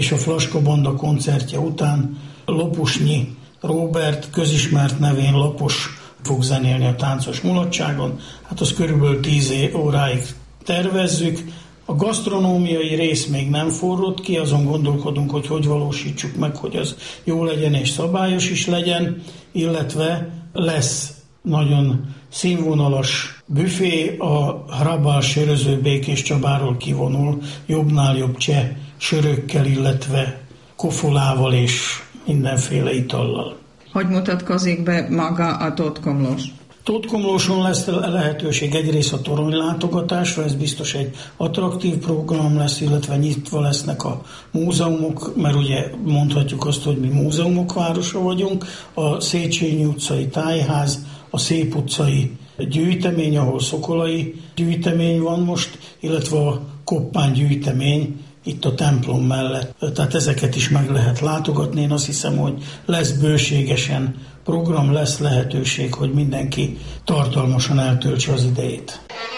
és a Flaska Banda koncertje után Lopusnyi Róbert, közismert nevén Lapos fog zenélni a táncos mulatságon. Hát az körülbelül 10 óráig tervezzük. A gasztronómiai rész még nem forrott ki, azon gondolkodunk, hogy valósítsuk meg, hogy az jó legyen és szabályos is legyen, illetve lesz nagyon színvonalas büfé, a Hrabál söröző Békés Csabáról kivonul, jobbnál jobb cseh sörökkel, illetve kofolával és mindenféle itallal. Hogy mutatkozik be maga a Tótkomlós? Tótkomlóson lesz lehetőség egyrészt a toronylátogatásra, ez biztos egy attraktív program lesz, illetve nyitva lesznek a múzeumok, mert ugye mondhatjuk azt, hogy mi múzeumok városa vagyunk, a Széchenyi utcai tájház, a Szép utcai gyűjtemény, ahol szokolai gyűjtemény van most, illetve a Koppány gyűjtemény itt a templom mellett. Tehát ezeket is meg lehet látogatni. Én azt hiszem, hogy lesz bőségesen program, lesz lehetőség, hogy mindenki tartalmasan eltöltse az idejét.